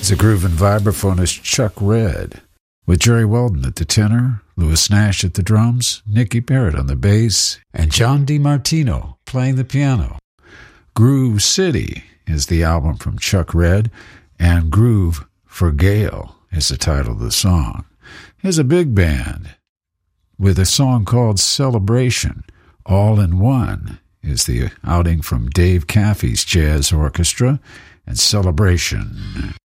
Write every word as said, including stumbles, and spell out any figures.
It's a grooving vibraphonist Chuck Red, with Jerry Weldon at the tenor, Louis Nash at the drums, Nicky Barrett on the bass, and John DiMartino playing the piano. Groove City is the album from Chuck Red, and Groove for Gail is the title of the song. Here's a big band with a song called Celebration. All in One is the outing from Dave Caffey's Jazz Orchestra, and Celebration.